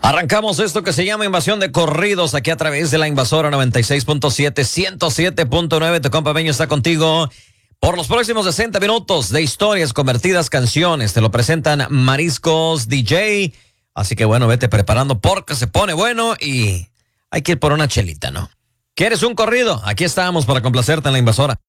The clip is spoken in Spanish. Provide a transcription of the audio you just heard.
Arrancamos esto que se llama Invasión de Corridos aquí a través de la Invasora 96.7, 107.9. Tu compa Beño está contigo por los próximos 60 minutos de historias convertidas canciones. Te lo presentan Mariscos DJ. Así que bueno, vete preparando porque se pone bueno y hay que ir por una chelita, ¿no? ¿Quieres un corrido? Aquí estamos para complacerte en la Invasora.